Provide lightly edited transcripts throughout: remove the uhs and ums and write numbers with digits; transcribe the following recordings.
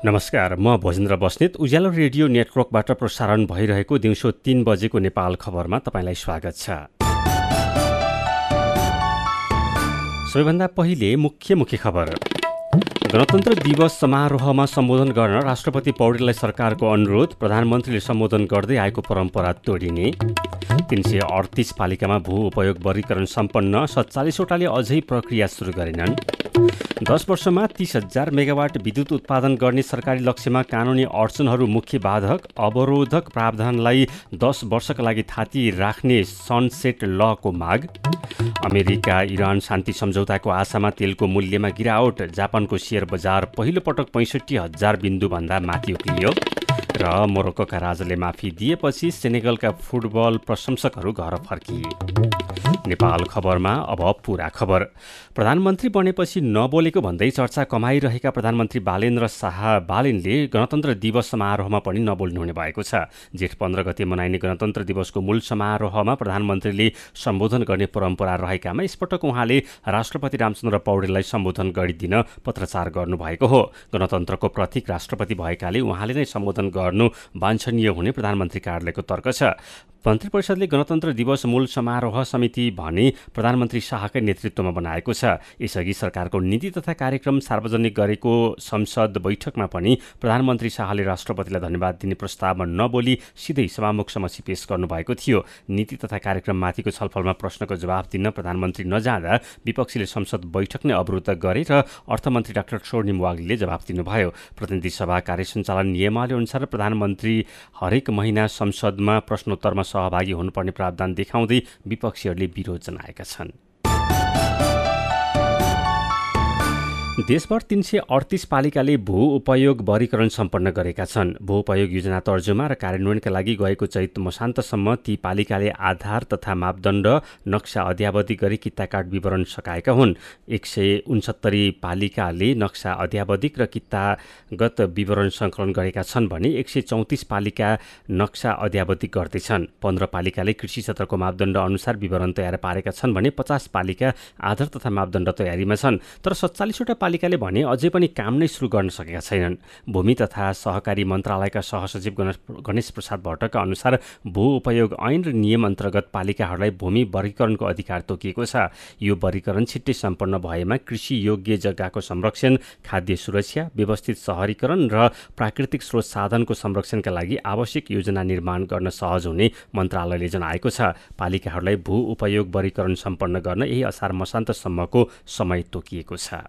नमस्कार, म भोजेन्द्र बस्नेत। उज्यालो रेडियो नेटवर्कबाट प्रसारण भइरहेको दिउँसो 3 बजेको नेपाल खबरमा तपाईँलाई स्वागत छ। सबैभन्दा पहिले मुख्य खबर। गणतन्त्र दिवस समारोहमा सम्बोधन गर्न राष्ट्रपति पौडेललाई सरकारको अनुरोध। प्रधानमन्त्रीले सम्बोधन गर्दै आएको परम्परा तोडिने। 338 पालिकामा भू उपयोग वर्गीकरण सम्पन्न। 47वटाले अझै प्रक्रिया सुरु गरेनन्। 10 वर्षमा 30,000 मेगावाट विद्युत उत्पादन गर्ने सरकारी लक्ष्यमा कानुनी अडचनहरू मुख्य बाधक। अवरोधक प्रावधानलाई 10 वर्षका लागि थाती राख्ने सनसेट लको माग। अमेरिका इरान शान्ति सम्झौताको आशामा तेलको मूल्यमा गिरावट। जापानको शेयर बजार पहिलो पटक 65,000 बिन्दुभन्दा माथि उक्लियो। र मोरोक्कोका राजाले माफी दिएपछि सेनेगलका फुटबल प्रशंसकहरू घर फर्किए। नेपाल खबरमा अब पूरा खबर। प्रधानमन्त्री बनेपछि नबोलेको भन्दै चर्चा कमाइरहेका प्रधानमन्त्री बालेन्द्र शाह बालेनले गणतन्त्र दिवस समारोहमा पनि नबोल्नुहुने भएको छ। जेठ 15 गते मनाइने गणतन्त्र दिवसको मूल समारोहमा प्रधानमन्त्रीले सम्बोधन गर्ने परम्परा रहेकामा यसपटक उहाँले राष्ट्रपति रामचन्द्र पौडेललाई सम्बोधन गरिदिन पत्रचार गर्नुभएको हो। गणतन्त्रको प्रतीक राष्ट्रपति भएकाले उहाँले नै सम्बोधन गर्नु वाञ्छनीय हुने प्रधानमन्त्री कार्यालयको तर्क छ। मन्त्री परिषदले गणतन्त्र दिवस मूल समारोह समिति भने प्रधानमन्त्री शाहकै नेतृत्वमा बनाएको छ। यसअघि सरकारको नीति तथा कार्यक्रम सार्वजनिक गरेको संसद बैठकमा पनि प्रधानमन्त्री शाहले राष्ट्रपतिलाई धन्यवाद दिने प्रस्तावमा नबोली सिधै सभामुख समक्ष पेश गर्नुभएको थियो। नीति तथा कार्यक्रममाथिको छलफलमा प्रश्नको जवाफ दिन प्रधानमन्त्री नजाँदा विपक्षीले संसद बैठक नै अवरुद्ध गरे र अर्थमन्त्री डाक्टर स्वर्णिम वाग्लीले जवाफ दिनुभयो। प्रतिनिधि सभा कार्यसञ्चालन नियमावली अनुसार प्रधानमन्त्री हरेक महिना संसदमा प्रश्नोत्तरमा सहभागी हुनुपर्ने प्रावधान देखाउँदै विपक्षीहरूले विरोध जनाएका छन्। देशभर 338 पालिकाले भू उपयोग वर्गीकरण सम्पन्न गरेका छन्। भू उपयोग योजना तर्जुमा र कार्यान्वयनका लागि गएको चैत मसान्तसम्म ती पालिकाले आधार तथा मापदण्ड नक्सा अध्यावधि गरी किताकाट विवरण सकाएका हुन्। 169 पालिकाले नक्सा अध्यावधिक र कितागत विवरण सङ्कलन गरेका छन् भने 134 पालिका नक्सा अध्यावधिक गर्दैछन्। 15 पालिकाले कृषि क्षेत्रको मापदण्ड अनुसार विवरण तयार पारेका छन् भने 50 पालिका आधार तथा मापदण्ड तयारीमा छन्। तर 47वटा पालिकाले भने अझै पनि काम नै सुरु गर्न सकेका छैनन्। भूमि तथा सहकारी मन्त्रालयका सहसचिव गणेश प्रसाद भट्टका अनुसार भू उपयोग ऐन र नियम अन्तर्गत पालिकाहरूलाई भूमि वर्गीकरणको अधिकार तोकिएको छ। यो वर्गीकरण छिट्टै सम्पन्न भएमा कृषि योग्य जग्गाको संरक्षण, खाद्य सुरक्षा, व्यवस्थित सहरीकरण र प्राकृतिक स्रोत साधनको संरक्षणका लागि आवश्यक योजना निर्माण गर्न सहज हुने मन्त्रालयले जनाएको छ। पालिकाहरूलाई भू उपयोग वर्गीकरण सम्पन्न गर्न यही असार मसान्तसम्मको समय तोकिएको छ।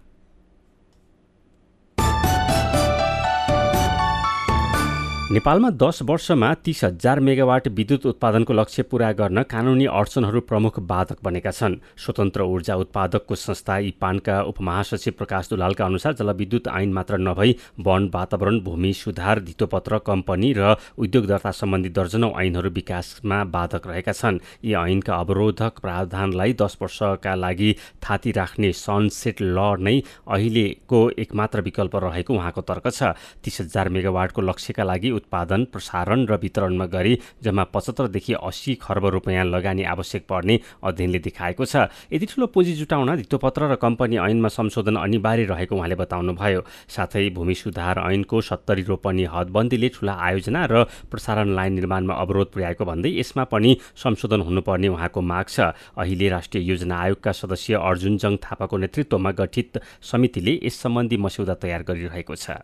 नेपालमा 10 वर्षमा 30,000 मेगावाट विद्युत उत्पादनको लक्ष्य पूरा गर्न कानुनी अडचनहरू प्रमुख बाधक बनेका छन्। स्वतन्त्र ऊर्जा उत्पादकको संस्था इपानका उपमहासचिव प्रकाश दुलालका अनुसार जलविद्युत ऐन मात्र नभई वन, वातावरण, भूमि सुधार, धितोपत्र, कम्पनी र उद्योग दर्ता सम्बन्धी दर्जनौं ऐनहरू विकासमा बाधक रहेका छन्। यी ऐनका अवरोधक प्रावधानलाई 10 वर्षका लागि थाती राख्ने सनसेट ल नै अहिलेको एकमात्र विकल्प रहेको उहाँको तर्क छ। 30,000 मेगावाटको लक्ष्यका लागि उत्पादन, प्रसारण र वितरणमा गरी जम्मा 75 देखि 80 खर्ब रुपियाँ लगानी आवश्यक पर्ने अध्ययनले देखाएको छ। यति ठूलो पुँजी जुटाउन धितोपत्र र कम्पनी ऐनमा संशोधन अनिवार्य रहेको उहाँले बताउनुभयो। साथै भूमि सुधार ऐनको 70 रोपनी हदबन्दीले ठूला आयोजना र प्रसारण लाइन निर्माणमा अवरोध पुर्याएको भन्दै यसमा पनि संशोधन हुनुपर्ने उहाँको माग छ। अहिले राष्ट्रिय योजना आयोगका सदस्य अर्जुन जङ थापाको नेतृत्वमा गठित समितिले यस सम्बन्धी मस्यौदा तयार गरिरहेको छ।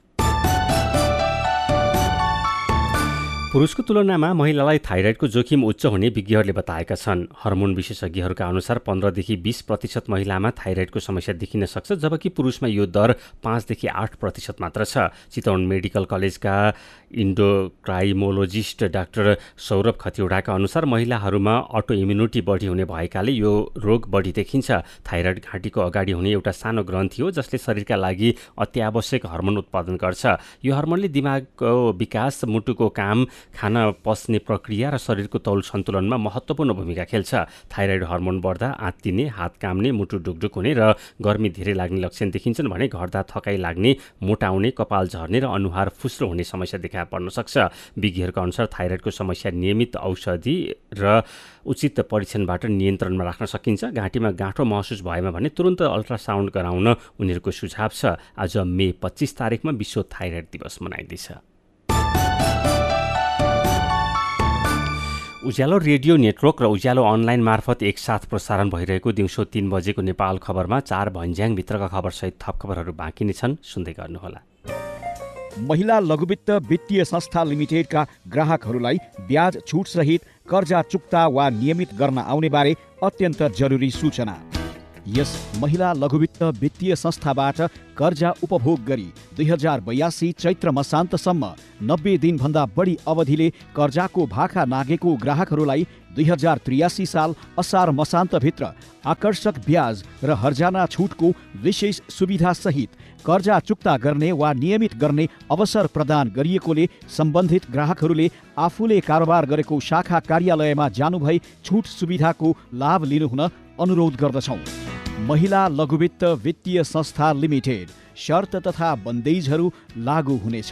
पुरुषको तुलनामा महिलालाई थाइराइडको जोखिम उच्च हुने विज्ञहरूले बताएका छन्। हर्मोन विशेषज्ञहरूका अनुसार 15 देखि 20% महिलामा थाइराइडको समस्या देखिन सक्छ, जबकि पुरुषमा यो दर 5 देखि 8% मात्र छ। चितवन मेडिकल कलेजका इन्डोक्राइमोलोजिस्ट डाक्टर सौरभ खतिवडाका अनुसार महिलाहरूमा अटो इम्युनिटी बढी हुने भएकाले यो रोग बढी देखिन्छ। थाइराइड घाँटीको अगाडि हुने एउटा सानो ग्रन्थि हो जसले शरीरका लागि अत्यावश्यक हर्मोन उत्पादन गर्छ। यो हर्मोनले दिमागको विकास, मुटुको काम, खान पच्ने प्रक्रिया र शरीरको तौल सन्तुलनमा महत्त्वपूर्ण भूमिका खेल्छ। थाइरोइड हर्मोन बढ्दा आत्तिने, हात काम्ने, मुटु ढुकढुक हुने र गर्मी धेरै लाग्ने लक्षण देखिन्छन् भने घट्दा थकाइ लाग्ने, मोटाउने, कपाल झर्ने र अनुहार फुस्रो हुने समस्या देखा पर्न सक्छ। विज्ञहरूको अनुसार थाइरोइडको समस्या नियमित औषधि र उचित परीक्षणबाट नियन्त्रणमा राख्न सकिन्छ। घाँटीमा गाँठो महसुस भएमा भने तुरन्त अल्ट्रासाउन्ड गराउन उनीहरूको सुझाव छ। आज मे 25 तारिकमा विश्व थाइरोइड दिवस मनाइँदैछ। उज्यालो रेडियो नेटवर्क र उज्यालो अनलाइन मार्फत एकसाथ प्रसारण भइरहेको दिउँसो 3 बजेको नेपाल खबरमा 4 भन्ज्याङभित्रका खबरसहित थप खबरहरू बाँकी नै छन्, सुन्दै गर्नुहोला। महिला लघुवित्त वित्तीय संस्था लिमिटेडका ग्राहकहरूलाई ब्याज छुटसहित कर्जा चुक्ता वा नियमित गर्न आउने बारे अत्यन्त जरुरी सूचना। यस महिला लघुवित्त वित्तीय संस्थाबाट कर्जा उपभोग गरी 2082 चैत्र मसान्तसम्म 90 दिनभन्दा बढी अवधिले कर्जाको भाखा नागेको ग्राहकहरूलाई 2083 साल असार मसान्तभित्र आकर्षक ब्याज र हर्जाना छुटको विशेष सुविधासहित कर्जा चुक्ता गर्ने वा नियमित गर्ने अवसर प्रदान गरिएकोले सम्बन्धित ग्राहकहरूले आफूले कारोबार गरेको शाखा कार्यालयमा जानुभई छुट सुविधाको लाभ लिनुहुन अनुरोध गर्दछौँ। महिला लघुवित्त वित्तीय संस्था लिमिटेड। शर्त तथा बन्देजहरू लागू हुनेछ।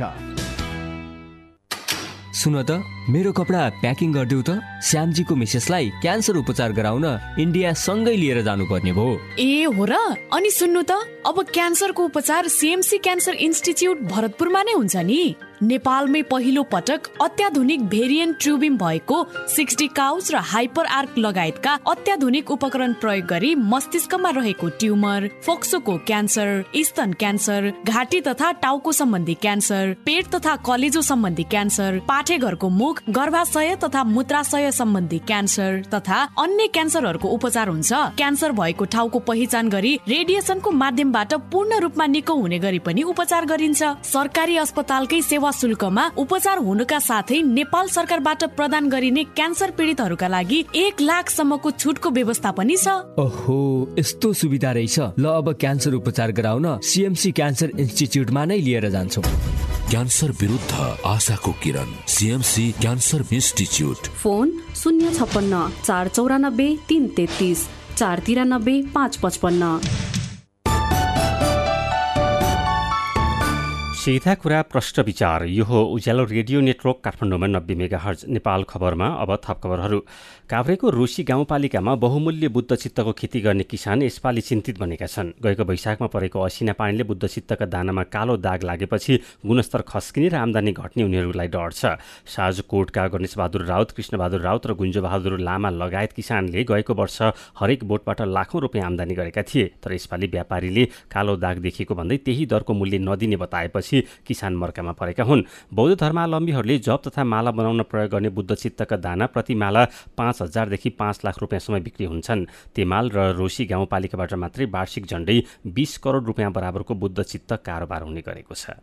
सुन त, मेरो कपडा प्याकिङ गरिदेऊ त। श्यामजीको मिसेसलाई क्यान्सर उपचार गराउन इन्डिया सँगै लिएर जानुपर्ने भयो। ए हो र? अनि सुन्नु त, अब क्यान्सरको उपचार सीएमसी क्यान्सर इन्स्टिच्युट भरतपुरमा नै हुन्छ नि। नेपालमै पहिलो पटक अत्याधुनिक भेरिएन्ट ट्युबिम भएको 60 काउच र हाइपर आर्क लगायतका अत्याधुनिक उपकरण प्रयोग गरी मस्तिष्कमा रहेको ट्युमर, फोक्सोको क्यान्सर, स्तन क्यान्सर, घाँटी तथा टाउको सम्बन्धी क्यान्सर, पेट तथा कलेजो सम्बन्धी क्यान्सर, पाठेघरको मुख, गर्भाशय तथा मूत्राशय सम्बन्धी क्यान्सर तथा अन्य क्यान्सरहरूको उपचार हुन्छ। क्यान्सर भएको ठाउँको पहिचान गरी रेडिएसनको माध्यमबाट पूर्ण रूपमा निको हुने गरी पनि उपचार गरिन्छ। सरकारी अस्पतालकै सेवा शुल्कमा उपचार हुनुका साथै नेपाल सरकारबाट प्रदान गरिने क्यान्सर पीडितहरूका लागि 1 लाखसम्मको छुटको व्यवस्था पनि छ। ओहो, यस्तो सुविधा रहेछ। ल, अब क्यान्सर उपचार गराउन सीएमसी क्यान्सर इन्स्टिच्युटमा नै लिएर जान्छौँ। क्यान्सर विरुद्ध आशाको किरण, सीएमसी क्यान्सर इन्स्टिच्युट। फोन 056 494 333 493 555। सीधा कुरा प्रश्न विचार। यो हो उज्यालो रेडियो नेटवर्क काठमाडौँमा 90 मेगाहर्ज। नेपाल खबरमा अब थप खबरहरू। काभ्रेको रोशी गाउँपालिकामा बहुमूल्य बुद्ध चित्तको खेती गर्ने किसान यसपालि चिन्तित बनेका छन्। गएको वैशाखमा परेको असिना पानीले बुद्ध चित्तका दानामा कालो दाग लागेपछि गुणस्तर खस्किने र आम्दानी घट्ने उनीहरूलाई डर छ। साजकोटका गणेशबहादुर राउत, कृष्णबहादुर राउत र गुन्जबहादुर लामा लगायत किसानले गएको वर्ष हरेक बोटबाट लाखौं रुपियाँ आम्दानी गरेका थिए। तर यसपालि व्यापारीले कालो दाग देखिएको भन्दै त्यही दरको मूल्य नदिने बताएपछि किसान मर्कामा परेका हुन्। बौद्ध धर्मावलम्बीहरूले जप तथा माला बनाउन प्रयोग गर्ने बुद्ध चित्तका दाना प्रति माला 5,000 देखि 5 लाख रुपियाँसम्म बिक्री हुन्छन्। तेमाल र रोशी गाउँपालिकाबाट मात्रै वार्षिक झण्डै 20 करोड रुपियाँ बराबरको बुद्ध चित्त कारोबार हुने गरेको छ।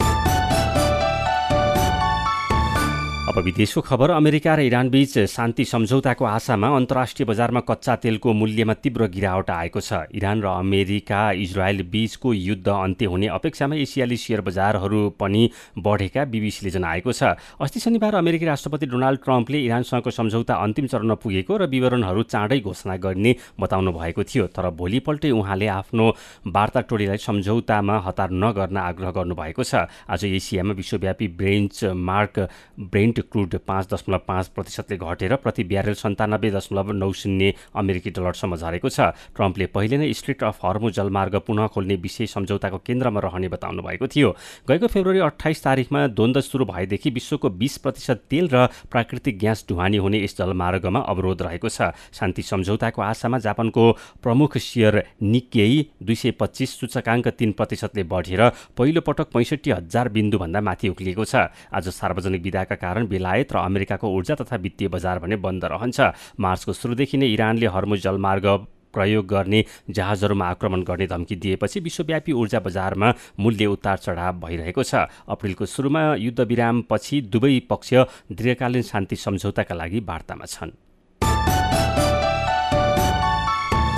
अब विदेशको खबर। अमेरिका र इरान बीच शान्ति सम्झौताको आशामा अन्तर्राष्ट्रिय बजारमा कच्चा तेलको मूल्यमा तीव्र गिरावट आएको छ। इरान र अमेरिका इजरायल बीचको युद्ध अन्त्य हुने अपेक्षामा एसियाली शेयर बजारहरू पनि बढेका बीबीसीले जनाएको छ। अस्ति शनिबार अमेरिकी राष्ट्रपति डोनाल्ड ट्रम्पले इरानसँगको सम्झौता अन्तिम चरणमा पुगेको र विवरणहरू चाँडै घोषणा गर्ने बताउनु भएको थियो। तर भोलिपल्टै उहाँले आफ्नो वार्ता टोलीलाई सम्झौतामा हतार नगर्न आग्रह गर्नुभएको छ। आज एसियामा विश्वव्यापी ब्रेन्ट क्रुड 5.5% घटेर प्रति ब्यारेल 97.90 अमेरिकी डलरसम्म झरेको छ। ट्रम्पले पहिले नै स्ट्रेट अफ हर्मुज जलमार्ग पुनः खोल्ने विषय सम्झौताको केन्द्रमा रहने बताउनु भएको थियो। गएको फेब्रुअरी 28 तारिकमा द्वन्द्व सुरु भएदेखि विश्वको 20% तेल र प्राकृतिक ग्यास ढुवानी हुने यस जलमार्गमा अवरोध रहेको छ। शान्ति सम्झौताको आशामा जापानको प्रमुख शेयर निक्केई 225 सूचकाङ्क 3%ले बढेर पहिलो पटक 65,000 बिन्दुभन्दा माथि उक्लिएको छ। आज सार्वजनिक विदाका कारण बेलायत र अमेरिकाको ऊर्जा तथा वित्तीय बजार भने बन्द रहन्छ। मार्चको सुरुदेखि नै इरानले हर्मुज जलमार्ग प्रयोग गर्ने जहाजहरूमा आक्रमण गर्ने धम्की दिएपछि विश्वव्यापी ऊर्जा बजारमा मूल्य उतार चढाव भइरहेको छ। अप्रिलको सुरुमा युद्धविरामपछि दुवै पक्ष दीर्घकालीन शान्ति सम्झौताका लागि वार्तामा छन्।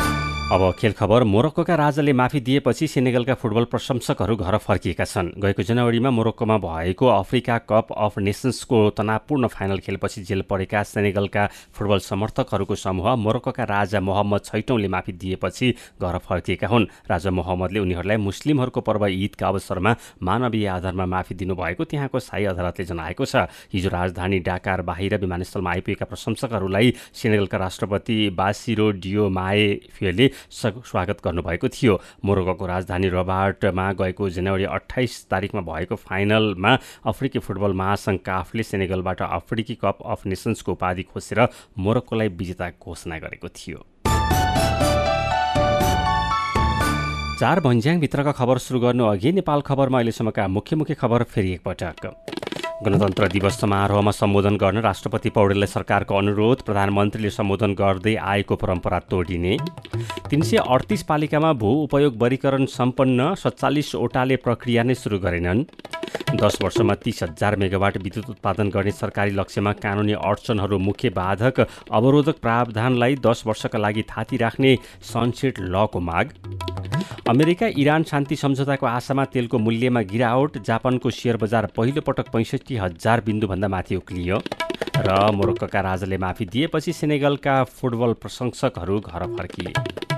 अब खेल खबर। मोरक्कोका राजाले माफी दिएपछि सेनेगलका फुटबल प्रशंसकहरू घर फर्किएका छन्। गएको जनवरीमा मोरक्कोमा भएको अफ्रिका कप अफ नेसन्सको तनावपूर्ण फाइनल खेलपछि जेल परेका सेनेगलका फुटबल समर्थकहरूको समूह मोरक्कोका राजा मोहम्मद छैटौँले माफी दिएपछि घर फर्किएका हुन्। राजा मोहम्मदले उनीहरूलाई मुस्लिमहरूको पर्व ईदका अवसरमा मानवीय आधारमा माफी दिनुभएको त्यहाँको शाही अदालतले जनाएको छ। हिजो राजधानी डाकार बाहिर विमानस्थलमा आइपुगेका प्रशंसकहरूलाई सेनेगलका राष्ट्रपति बासिरो डियोमाए फेले स्वागत गर्नुभएको थियो। मोरक्कोको राजधानी रबाटमा गएको जनवरी 28 तारिकमा भएको फाइनलमा अफ्रिकी फुटबल महासङ्घ काफले सेनेगलबाट अफ्रिकी कप अफ नेसन्सको उपाधि खोसेर मोरक्कोलाई विजेता घोषणा गरेको थियो। 4 भन्ज्याङभित्रका खबर सुरु गर्नु अघि नेपाल खबरमा अहिलेसम्मका मुख्य खबर फेरि एकपटक। गणतन्त्र दिवस समारोहमा सम्बोधन गर्न राष्ट्रपति पौडेललाई सरकारको अनुरोध, प्रधानमन्त्रीले सम्बोधन गर्दै आएको परम्परा तोडिने। 338 पालिकामा भू उपयोग वर्गीकरण सम्पन्न, 47 वटाले प्रक्रिया नै सुरु गरेनन्। 10 वर्षमा 30,000 मेगावाट विद्युत उत्पादन गर्ने सरकारी लक्ष्यमा कानुनी अडचनहरू मुख्य बाधक, अवरोधक प्रावधानलाई 10 वर्षका लागि थाती राख्ने सनसेट लको माग। अमेरिका इरान शान्ति सम्झौताको आशामा तेलको मूल्यमा गिरावट, जापानको सेयर बजार पहिलो पटक 65,000 बिन्दुभन्दा माथि उक्लियो। र मोरक्कोका राजाले माफी दिएपछि सेनेगलका फुटबल प्रशंसकहरू घर फर्किए।